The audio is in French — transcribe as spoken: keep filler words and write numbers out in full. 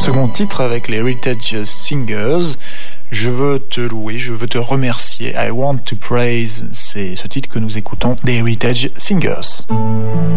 Second titre avec les Heritage Singers. Je veux te louer, je veux te remercier. I want to praise. C'est ce titre que nous écoutons des Heritage Singers.